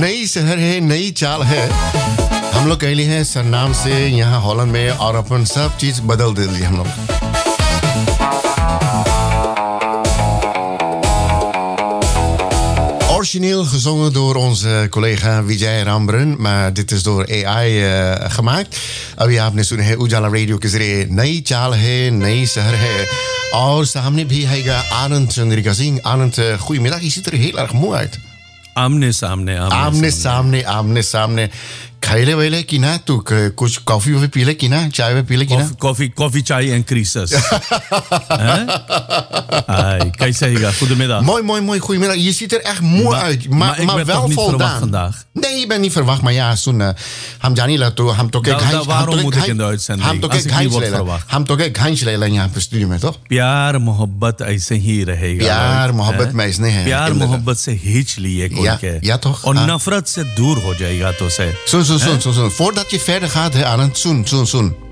नई शहर है, नई चाल है. हम लोग कहली हैं सरनाम से यहाँ हॉलैंड में और अपन सब चीज बदल दे दी हम लोग. Origineel gezongen door onze collega Vijay Rambrun, maar dit is door AI gemaakt. अभी आपने सुने हैं उजाला रेडियो के जरिए नई चाल है, नई शहर है. और सामने भी हैगा आनंद चंद्रिका सिंह. आनंद, goedemiddag. Je ziet er heel erg moe uit. आमने सामने खाइले वैले की ना तू कुछ कॉफी वॉफी पी ले की ना, चाय पी ले की ना. कॉफी चाय en crisis. Goedemiddag. Mooi, goedemiddag. Je ziet er echt moe uit, maar wel voldaan. Vandaag. Nee, je bent niet verwacht, maar ja, zo'n हम जानी ला तो हम तो के waarom moet ik in de uitzending? हम तो के घांच ले लें यहाँ पे स्टूडियो में तो. प्यार मोहब्बत ऐसे ही रहेगा. प्यार मोहब्बत में ऐसे है. प्यार मोहब्बत से हिच लिए कोई के. Ja toch. और नफरत से दूर हो जाएगा तो से. Zo'n. Voordat je verder gaat, Arend, zo'n.